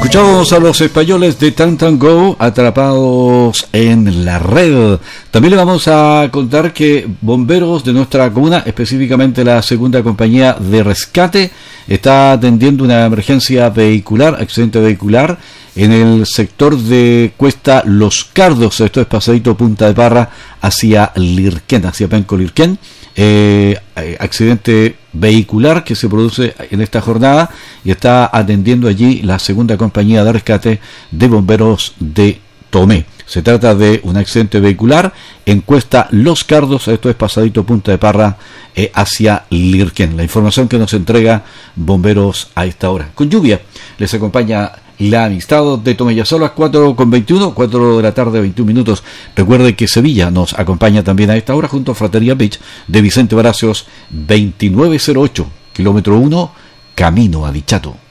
Escuchamos a los españoles de Tantan Go, atrapados en la red. También le vamos a contar que bomberos de nuestra comuna, específicamente la segunda compañía de rescate, está atendiendo una emergencia vehicular, accidente vehicular, en el sector de Cuesta Los Cardos. Esto es pasadito Punta de Parra hacia Lirquén, hacia Penco Lirquén. Accidente vehicular que se produce en esta jornada y está atendiendo allí la segunda compañía de rescate de bomberos de Tomé. Se trata de un accidente vehicular en Cuesta Los Cardos, esto es pasadito Punta de Parra hacia Lirquén. La información que nos entrega bomberos a esta hora. Con lluvia les acompaña la Amistad de Tomé. Ya son las 4:21, 4 de la tarde, 21 minutos. Recuerde que Sevilla nos acompaña también a esta hora junto a Fratería Beach de Vicente Baracios, 2908, kilómetro 1, camino a Dichato.